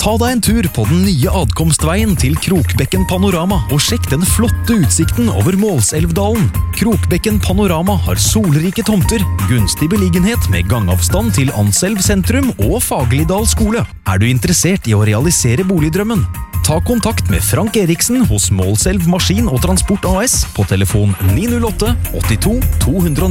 Ta deg en tur på den nye adkomstveien til Krokbekken Panorama og sjekk den flotte utsikten over Målselvdalen. Krokbekken Panorama har solrike tomter, gunstig beliggenhet med gangavstand til Anselv sentrum og Fagerlidal skole. Er du interessert i å realisere boligdrømmen? Ta kontakt med Frank Eriksen hos Målselv Maskin og Transport AS på telefon 908 82 209.